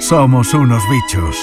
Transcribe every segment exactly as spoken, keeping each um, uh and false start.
somos unos bichos.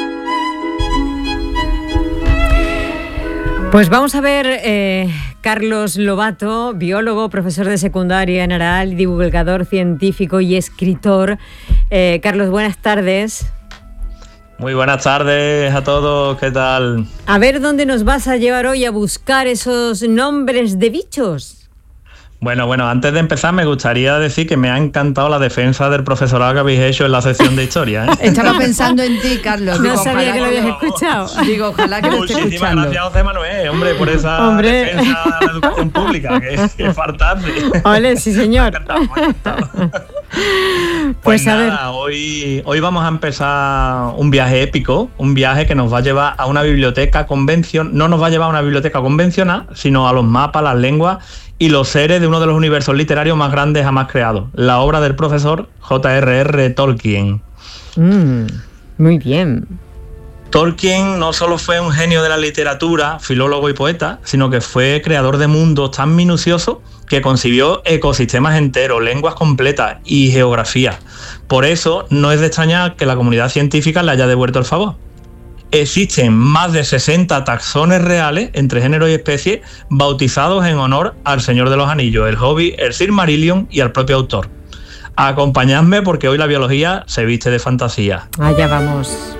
Pues vamos a ver, eh, Carlos Lobato, biólogo, profesor de secundaria en Aral, divulgador científico y escritor. Eh, Carlos, buenas tardes. Muy buenas tardes a todos, ¿qué tal? A ver dónde nos vas a llevar hoy a buscar esos nombres de bichos. Bueno, bueno, antes de empezar me gustaría decir que me ha encantado la defensa del profesorado que habéis hecho en la sección de historia, ¿eh? Estaba pensando en ti, Carlos. No Digo, sabía que lo habías escuchado. Digo, ojalá que lo esté Muchísimas escuchando. gracias, José Manuel, hombre, por esa Hombre. defensa de la educación pública, que, que es faltarte. Ole, sí señor. Me ha encantado, me ha encantado. Pues, Pues a ver. nada, hoy, hoy vamos a empezar un viaje épico, un viaje que nos va a llevar a una biblioteca convencional, no nos va a llevar a una biblioteca convencional, sino a los mapas, las lenguas y los seres de uno de los universos literarios más grandes jamás creados, la obra del profesor J R R Tolkien. Mm, muy bien. Tolkien no solo fue un genio de la literatura, filólogo y poeta, sino que fue creador de mundos tan minuciosos que concibió ecosistemas enteros, lenguas completas y geografía. Por eso no es de extrañar que la comunidad científica le haya devuelto el favor. Existen más de sesenta taxones reales entre géneros y especies bautizados en honor al Señor de los Anillos, el Hobbit, el Silmarillion y al propio autor. Acompañadme porque hoy la biología se viste de fantasía. Allá vamos.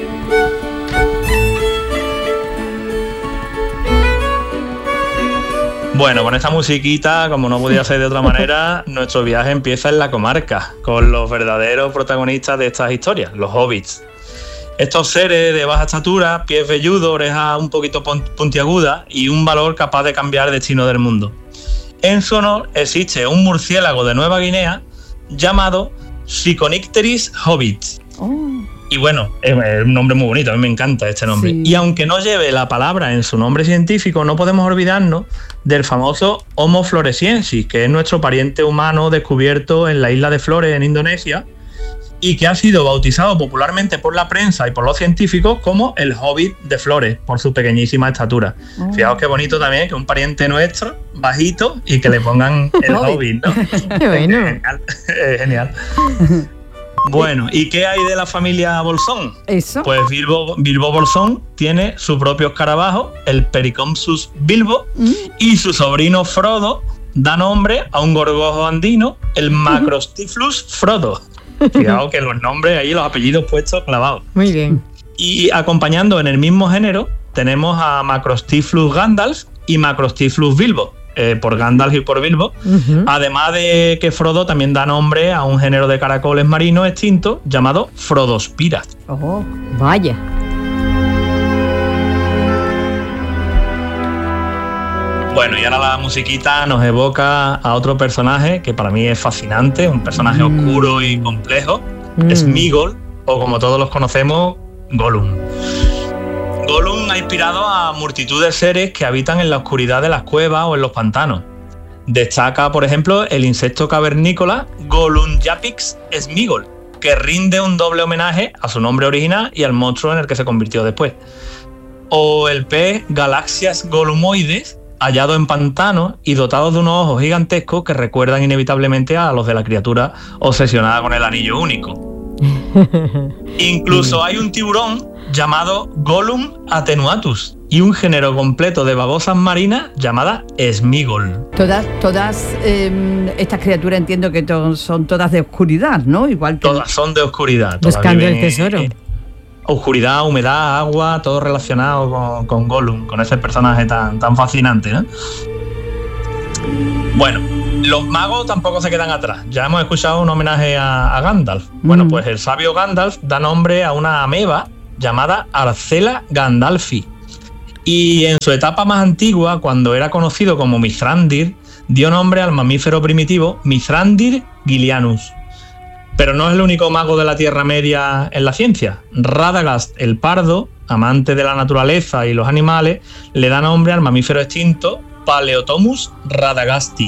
Bueno, con esta musiquita, como no podía ser de otra manera, nuestro viaje empieza en la comarca, con los verdaderos protagonistas de estas historias, los hobbits. Estos seres de baja estatura, pies velludos, orejas un poquito puntiagudas y un valor capaz de cambiar el destino del mundo. En su honor existe un murciélago de Nueva Guinea llamado Psychonycteris hobbit. Oh. Y bueno, es un nombre muy bonito, a mí me encanta este nombre. Sí. Y aunque no lleve la palabra en su nombre científico, no podemos olvidarnos del famoso Homo floresiensis, que es nuestro pariente humano descubierto en la isla de Flores, en Indonesia, y que ha sido bautizado popularmente por la prensa y por los científicos como el Hobbit de Flores, por su pequeñísima estatura. Oh. Fijaos qué bonito también que un pariente nuestro, bajito, y que le pongan el Hobbit, ¿no? Qué bueno. Genial, genial. Bueno, ¿y qué hay de la familia Bolsón? Eso. Pues Bilbo, Bilbo Bolsón tiene su propio escarabajo, el Pericompsus bilbo, Mm. y su sobrino Frodo da nombre a un gorgojo andino, el Macrostiflus Frodo. Fijaos que los nombres ahí, los apellidos puestos clavados. Muy bien. Y acompañando en el mismo género tenemos a Macrostiflus Gandalf y Macrostiflus Bilbo, eh, por Gandalf y por Bilbo. Uh-huh. Además de que Frodo también da nombre a un género de caracoles marinos extinto llamado Frodospiras. Oh. Vaya. Bueno, y ahora la musiquita nos evoca a otro personaje que para mí es fascinante, un personaje Mm. oscuro y complejo, Mm. Sméagol, o como todos los conocemos, Gollum. Gollum ha inspirado a multitud de seres que habitan en la oscuridad de las cuevas o en los pantanos. Destaca, por ejemplo, el insecto cavernícola Gollumjapix Sméagol, que rinde un doble homenaje a su nombre original y al monstruo en el que se convirtió después. O el pez Galaxias gollumoides, hallado en pantanos y dotado de unos ojos gigantescos que recuerdan inevitablemente a los de la criatura obsesionada con el anillo único. Incluso hay un tiburón llamado Gollum attenuatus y un género completo de babosas marinas llamada Sméagol. Todas, todas eh, estas criaturas entiendo que to- son todas de oscuridad, ¿no? Igual que Todas son de oscuridad. todas Buscando el viven en- tesoro. en oscuridad, humedad, agua, todo relacionado con, con Gollum, con ese personaje tan, tan fascinante, ¿no? Bueno, los magos tampoco se quedan atrás. Ya hemos escuchado un homenaje a, a Gandalf. Bueno, Mm. pues el sabio Gandalf da nombre a una ameba llamada Arcela gandalfi. Y en su etapa más antigua, cuando era conocido como Mithrandir, dio nombre al mamífero primitivo Mithrandir gillianus. Pero no es el único mago de la Tierra Media en la ciencia. Radagast el pardo, amante de la naturaleza y los animales, le da nombre al mamífero extinto Paleotomus radagasti.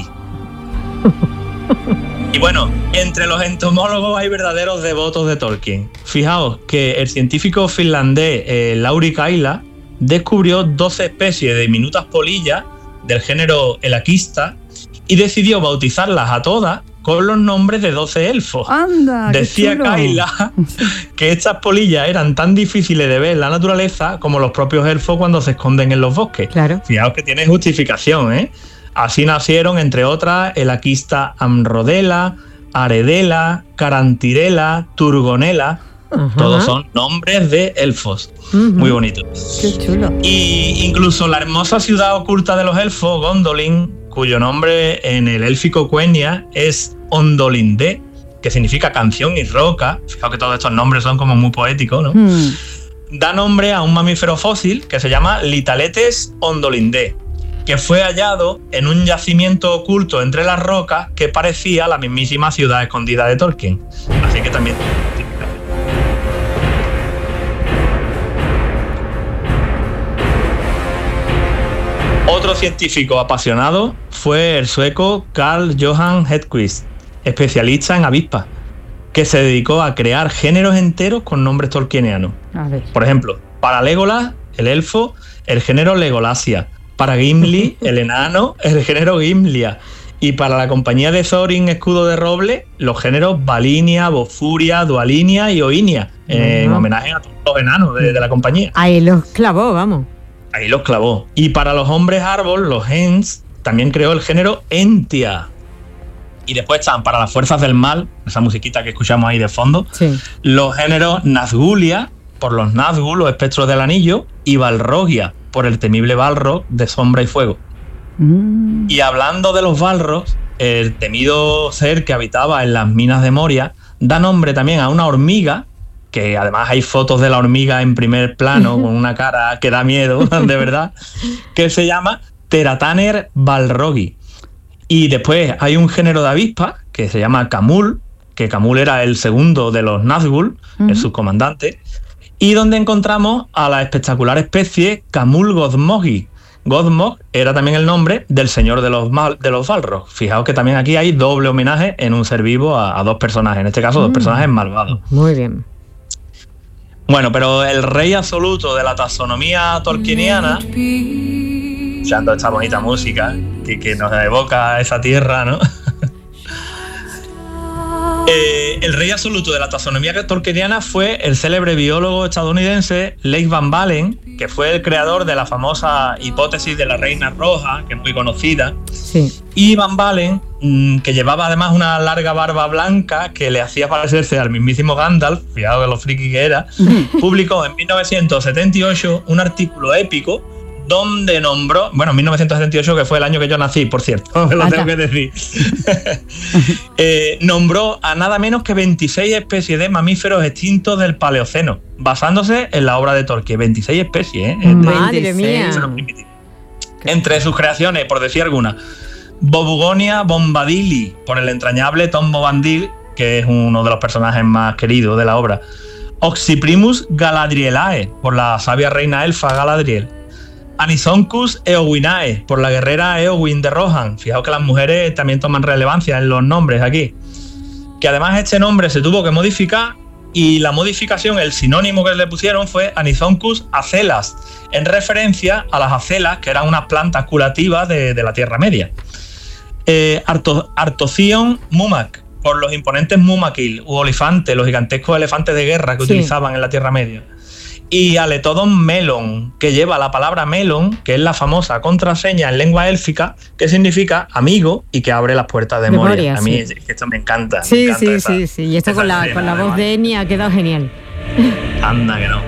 Y bueno, entre los entomólogos hay verdaderos devotos de Tolkien. Fijaos que el científico finlandés eh, Lauri Kaila descubrió doce especies de diminutas polillas del género Elaquista y decidió bautizarlas a todas con los nombres de doce elfos. ¡Anda, qué Decía chulo! Kayla que estas polillas eran tan difíciles de ver en la naturaleza como los propios elfos cuando se esconden en los bosques. Claro. Fijaos que tiene justificación, ¿eh? Así nacieron, entre otras, el Aquista Amrodela, Aredela, Carantirela, Turgonela. Ajá. Todos son nombres de elfos. Uh-huh. Muy bonitos. ¡Qué chulo! Y incluso la hermosa ciudad oculta de los elfos, Gondolin, cuyo nombre en el élfico Quenya es Ondolindé, que significa canción y roca. Fijaos que todos estos nombres son como muy poéticos, ¿no? Hmm. Da nombre a un mamífero fósil que se llama Litaletes ondolindé, que fue hallado en un yacimiento oculto entre las rocas que parecía la mismísima ciudad escondida de Tolkien. Así que también... Otro científico apasionado fue el sueco Carl Johan Hedquist, especialista en avispas, que se dedicó a crear géneros enteros con nombres tolkienianos. A ver. Por ejemplo, para Legolas, el elfo, el género Legolasia. Para Gimli, el enano, el género Gimlia. Y para la compañía de Thorin Escudo de Roble, los géneros Valinia, Bofuria, Dualinia y Oinia, eh, en homenaje a todos los enanos de, de la compañía. Ahí los clavó, vamos. Ahí los clavó. Y para los hombres árbol, los Ents, también creó el género Entia. Y después están para las fuerzas del mal, esa musiquita que escuchamos ahí de fondo, Sí. los géneros Nazgulia, por los Nazgûl, los espectros del anillo, y Balrogia, por el temible Balrog de sombra y fuego. Mm. Y hablando de los Balrogs, el temido ser que habitaba en las minas de Moria, da nombre también a una hormiga, que además hay fotos de la hormiga en primer plano, con una cara que da miedo, de verdad, que se llama Terataner balrogi. Y después hay un género de avispa que se llama Camul, que Camul era el segundo de los Nazgûl, uh-huh. el subcomandante, y donde encontramos a la espectacular especie Camul Godmogi. Godmog era también el nombre del señor de los, mal, de los Balrogs. Fijaos que también aquí hay doble homenaje en un ser vivo a, a dos personajes, en este caso dos mm. personajes malvados. Muy bien. Bueno, pero el rey absoluto de la taxonomía tolkieniana, escuchando esta bonita música que, que nos evoca esa tierra, ¿no? eh, el rey absoluto de la taxonomía tolkieniana fue el célebre biólogo estadounidense Leif Van Balen, que fue el creador de la famosa hipótesis de la reina roja, que es muy conocida. Sí. Y Van Balen, que llevaba además una larga barba blanca que le hacía parecerse al mismísimo Gandalf, fijaos que lo friki que era, publicó en mil novecientos setenta y ocho un artículo épico donde nombró, bueno, mil novecientos setenta y ocho, que fue el año que yo nací, por cierto, lo tengo que decir, eh, nombró a nada menos que veintiséis especies de mamíferos extintos del Paleoceno, basándose en la obra de Tolkien. veintiséis especies, ¿eh? Madre mía. Entre sus creaciones, por decir algunas, Bobugonia bombadili, por el entrañable Tom Bombadil, que es uno de los personajes más queridos de la obra. Oxyprimus galadrielae, por la sabia reina elfa Galadriel. Anisoncus eowinae, por la guerrera Eowyn de Rohan. Fijaos que las mujeres también toman relevancia en los nombres aquí. Que además este nombre se tuvo que modificar, y la modificación, el sinónimo que le pusieron fue Anisoncus acelas, en referencia a las acelas, que eran unas plantas curativas de, de la Tierra Media. Eh, Arto, Artocion mumac, por los imponentes mumakil u olifantes, los gigantescos elefantes de guerra que sí. utilizaban en la Tierra Media. Y Aletodon melon, que lleva la palabra melon, que es la famosa contraseña en lengua élfica, que significa amigo y que abre las puertas de, de Moria. Moria. A mí sí. esto me encanta. Sí, me encanta sí, esa, sí, sí. Y esto con la, con la voz de Enya ha quedado genial. Anda que no.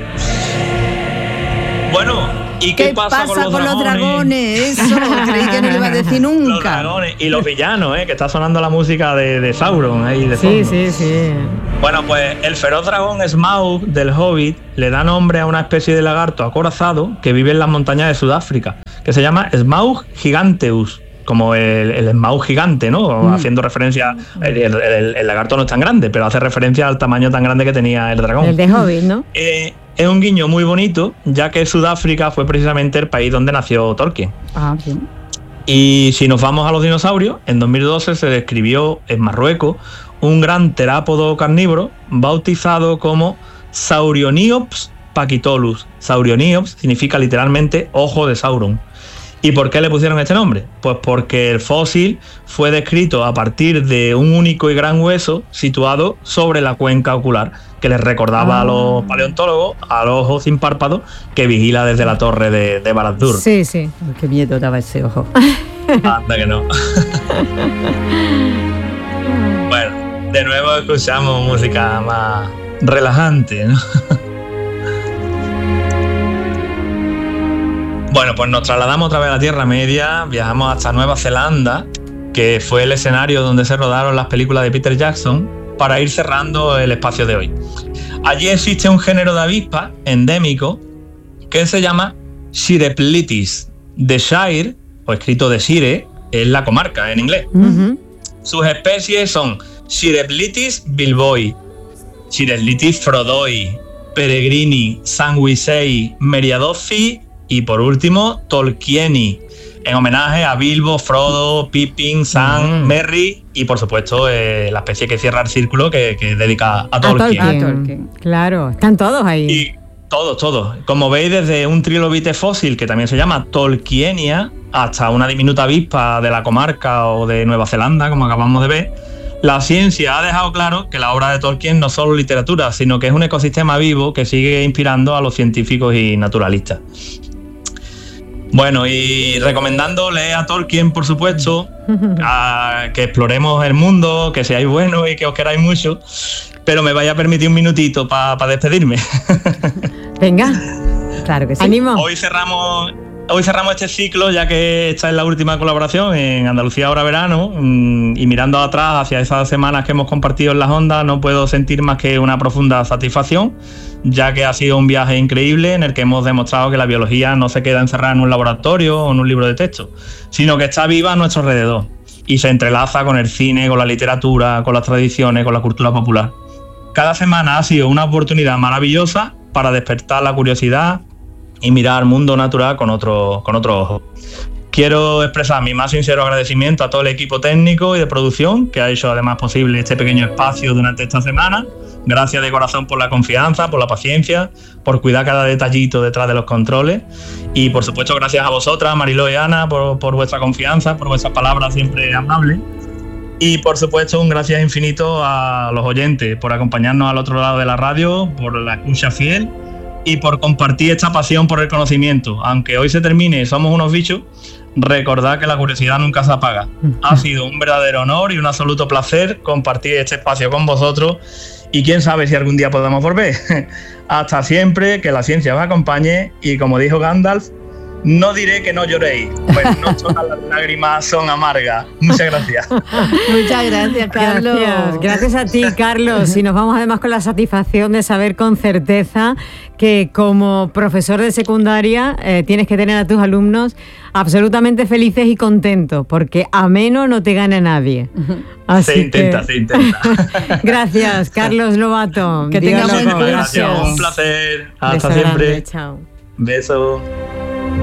Bueno, ¿y qué, ¿Qué pasa, pasa con, con los, los dragones? dragones? Eso, creí que no lo iba a decir nunca. Los dragones y los villanos, ¿eh? Que está sonando la música de, de Sauron ahí de fondo. Sí, sí, sí. Bueno, pues el feroz dragón Smaug del Hobbit le da nombre a una especie de lagarto acorazado que vive en las montañas de Sudáfrica, que se llama Smaug giganteus, como el, el Smaug gigante, ¿no? Mm. Haciendo referencia, el, el, el lagarto no es tan grande, pero hace referencia al tamaño tan grande que tenía el dragón. El de Hobbit, ¿no? Eh, es un guiño muy bonito, ya que Sudáfrica fue precisamente el país donde nació Tolkien. Ah, bien. Y si nos vamos a los dinosaurios, en dos mil doce se describió en Marruecos un gran terápodo carnívoro bautizado como Saurioniops paquitolus. Saurioniops significa literalmente ojo de Sauron. ¿Y por qué le pusieron este nombre? Pues porque el fósil fue descrito a partir de un único y gran hueso situado sobre la cuenca ocular, que les recordaba ah. a los paleontólogos al ojo sin párpado que vigila desde la torre de, de Barad-dûr. Sí, sí. Qué miedo daba ese ojo. Anda que no. Bueno, de nuevo escuchamos música más relajante, ¿no? Bueno, pues nos trasladamos otra vez a la Tierra Media, viajamos hasta Nueva Zelanda, que fue el escenario donde se rodaron las películas de Peter Jackson, para ir cerrando el espacio de hoy. Allí existe un género de avispa endémico que se llama Shireplitis. De Shire, o escrito de Shire, es la comarca en inglés. Uh-huh. Sus especies son Shireplitis bilboi, Shireplitis frodoi, peregrini, sanguisei, meriadofi y por último Tolkieni, en homenaje a Bilbo, Frodo, Pippin, Sam, mm. Merry y por supuesto eh, la especie que cierra el círculo que, que dedica a Tolkien. A Tolkien. A Tolkien. Claro, están todos ahí. Y todos, todos. Como veis, desde un trilobite fósil que también se llama Tolkienia hasta una diminuta avispa de la comarca o de Nueva Zelanda, como acabamos de ver, la ciencia ha dejado claro que la obra de Tolkien no es solo literatura, sino que es un ecosistema vivo que sigue inspirando a los científicos y naturalistas. Bueno, y recomendando leer a Tolkien, por supuesto, a que exploremos el mundo, que seáis buenos y que os queráis mucho, pero me vaya a permitir un minutito para pa despedirme. Venga, claro que sí. Ánimo. Hoy cerramos, hoy cerramos este ciclo, ya que esta es la última colaboración en Andalucía Ahora Verano, y mirando atrás hacia esas semanas que hemos compartido en las ondas, no puedo sentir más que una profunda satisfacción, ya que ha sido un viaje increíble en el que hemos demostrado que la biología no se queda encerrada en un laboratorio o en un libro de texto, sino que está viva a nuestro alrededor y se entrelaza con el cine, con la literatura, con las tradiciones, con la cultura popular. Cada semana ha sido una oportunidad maravillosa para despertar la curiosidad y mirar al mundo natural con otro, con otro ojo. Quiero expresar mi más sincero agradecimiento a todo el equipo técnico y de producción que ha hecho además posible este pequeño espacio durante esta semana. Gracias de corazón por la confianza, por la paciencia, por cuidar cada detallito detrás de los controles y por supuesto gracias a vosotras, Mariló y Ana, por, por vuestra confianza, por vuestras palabras siempre amables y por supuesto un gracias infinito a los oyentes por acompañarnos al otro lado de la radio, por la escucha fiel y por compartir esta pasión por el conocimiento. Aunque hoy se termine Somos unos bichos, recordad que la curiosidad nunca se apaga. Ha sido un verdadero honor y un absoluto placer compartir este espacio con vosotros y quién sabe si algún día podamos volver. Hasta siempre, que la ciencia os acompañe y como dijo Gandalf, no diré que no lloréis, pues no todas las lágrimas son amargas. Muchas gracias. Muchas gracias, Carlos. Gracias, gracias a ti, Carlos. Y nos vamos además con la satisfacción de saber con certeza que como profesor de secundaria eh, tienes que tener a tus alumnos absolutamente felices y contentos, porque ameno no te gana nadie. Así se intenta, que... se intenta. Gracias, Carlos Lobato. Que tengas muchísimas gracias. Un placer. Hasta Beso siempre. Grande, chao. Beso.